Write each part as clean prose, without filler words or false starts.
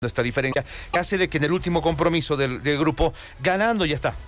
esta diferencia que hace de que en el último compromiso del grupo, ganando ya está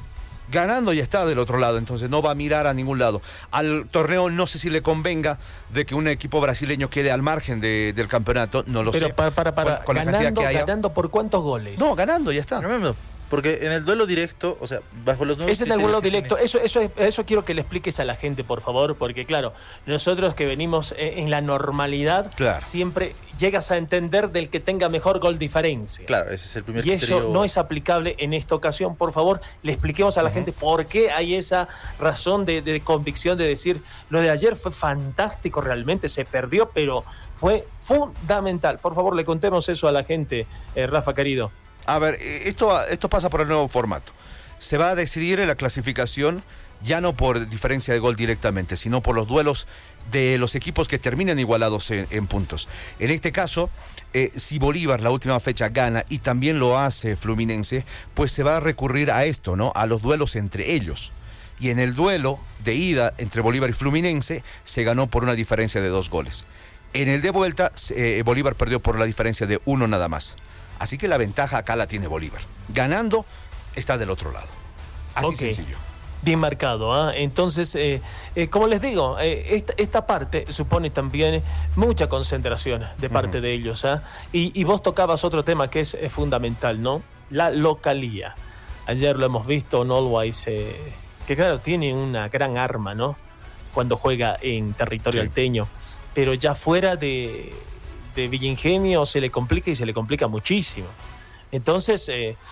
del otro lado, entonces no va a mirar a ningún lado. Al torneo no sé si le convenga de que un equipo brasileño quede al margen del campeonato, no lo sé. Para. Con la cantidad que haya. ¿Ganando por cuántos goles? No, ganando ya está. Ganando. Porque en el duelo directo, o sea, bajo los nuevos Es en el duelo directo. Eso quiero que le expliques a la gente, por favor, porque claro, nosotros que venimos en la normalidad, claro, siempre llegas a entender del que tenga mejor gol diferencia. Claro, ese es el primer y criterio. eso no es aplicable en esta ocasión. Por favor, le expliquemos a la gente por qué hay esa razón de convicción de decir, lo de ayer fue fantástico realmente, se perdió, pero fue fundamental. Por favor, le contemos eso a la gente, Rafa querido. A ver, esto pasa por el nuevo formato. Se va a decidir en la clasificación ya no por diferencia de gol directamente, sino por los duelos de los equipos que terminan igualados en puntos. En este caso, si Bolívar la última fecha gana y también lo hace Fluminense, pues se va a recurrir a esto, ¿no? A los duelos entre ellos. Y en el duelo de ida entre Bolívar y Fluminense se ganó por una diferencia de 2 goles. En el de vuelta, Bolívar perdió por la diferencia de 1 nada más. Así que la ventaja acá la tiene Bolívar. Ganando, está del otro lado. Así sencillo. Bien marcado, ¿eh? Entonces, como les digo, esta parte supone también mucha concentración de parte de ellos, ¿eh? Y vos tocabas otro tema que es fundamental, ¿no? La localía. Ayer lo hemos visto, Always, que claro, tiene una gran arma, ¿no? Cuando juega en territorio alteño. Pero ya fuera de Villa Ingenio se le complica y se le complica muchísimo. Entonces,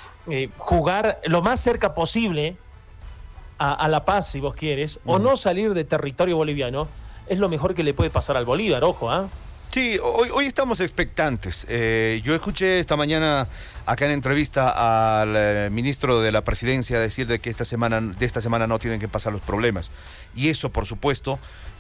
jugar lo más cerca posible a La Paz, si vos quieres, o no salir de territorio boliviano, es lo mejor que le puede pasar al Bolívar, ojo, ¿ah? Sí, hoy estamos expectantes. Yo escuché esta mañana acá en entrevista al ministro de la Presidencia decir de que esta semana no tienen que pasar los problemas. Y eso, por supuesto,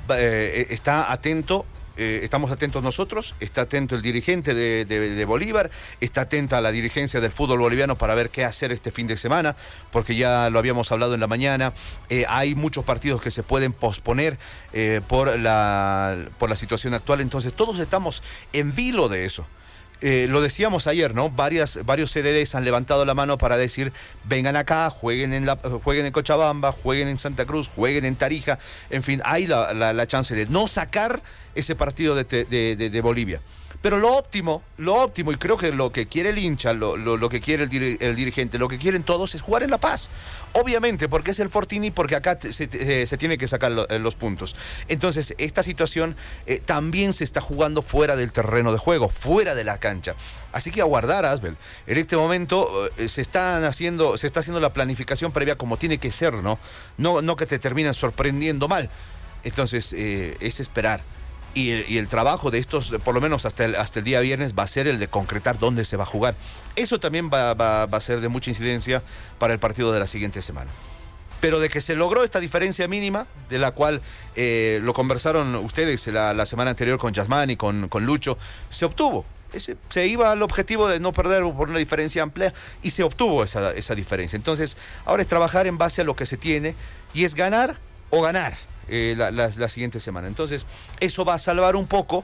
está atento. Estamos atentos nosotros, está atento el dirigente de Bolívar, está atenta la dirigencia del fútbol boliviano para ver qué hacer este fin de semana, porque ya lo habíamos hablado en la mañana, hay muchos partidos que se pueden posponer por la situación actual, entonces todos estamos en vilo de eso. Lo decíamos ayer, ¿no? Varios CDDs han levantado la mano para decir, vengan acá, jueguen en Cochabamba, jueguen en Santa Cruz, jueguen en Tarija, en fin, hay la chance de no sacar ese partido de Bolivia. Pero lo óptimo, y creo que lo que quiere el hincha, lo que quiere el dirigente, lo que quieren todos es jugar en La Paz. Obviamente, porque es el Fortini, porque acá se tiene que sacar los puntos. Entonces, esta situación también se está jugando fuera del terreno de juego, fuera de la cancha. Así que aguardar, Asbel. En este momento se está haciendo la planificación previa como tiene que ser, ¿no? No que te terminen sorprendiendo mal. Entonces, es esperar. Y el trabajo de estos, por lo menos hasta el día viernes, va a ser el de concretar dónde se va a jugar. Eso también va a ser de mucha incidencia para el partido de la siguiente semana. Pero de que se logró esta diferencia mínima, de la cual lo conversaron ustedes la semana anterior con Yasmán y con Lucho, se obtuvo. Se iba al objetivo de no perder por una diferencia amplia y se obtuvo esa diferencia. Entonces, ahora es trabajar en base a lo que se tiene y es ganar o ganar. La siguiente semana. Entonces, eso va a salvar un poco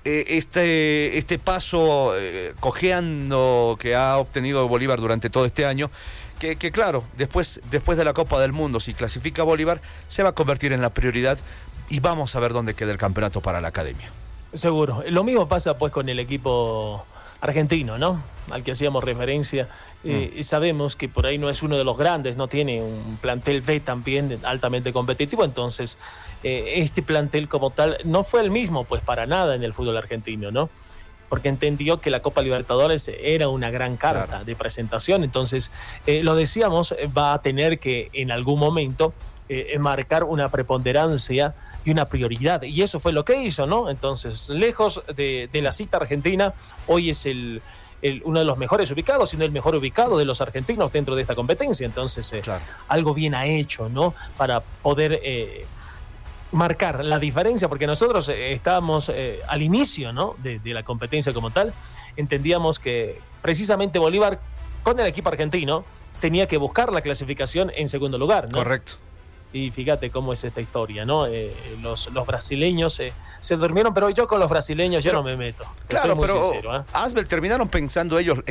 este paso cojeando que ha obtenido Bolívar durante todo este año, que claro, después de la Copa del Mundo, si clasifica Bolívar, se va a convertir en la prioridad y vamos a ver dónde queda el campeonato para la academia. Seguro. Lo mismo pasa pues con el equipo argentino, ¿no? Al que hacíamos referencia. Y sabemos que por ahí no es uno de los grandes, no tiene un plantel B también altamente competitivo, entonces este plantel como tal no fue el mismo pues para nada en el fútbol argentino, ¿no? Porque entendió que la Copa Libertadores era una gran carta de presentación, entonces lo decíamos, va a tener que en algún momento marcar una preponderancia y una prioridad, y eso fue lo que hizo, ¿no? Entonces, lejos de la cita argentina, hoy es uno de los mejores ubicados, sino el mejor ubicado de los argentinos dentro de esta competencia. Entonces, algo bien ha hecho, ¿no? Para poder marcar la diferencia, porque nosotros estábamos al inicio, ¿no? de la competencia como tal, entendíamos que precisamente Bolívar, con el equipo argentino, tenía que buscar la clasificación en segundo lugar, ¿no? Correcto. Y fíjate cómo es esta historia, ¿no? Los brasileños se durmieron, pero yo con los brasileños yo no me meto. Claro, pero sincero, Asbel, terminaron pensando ellos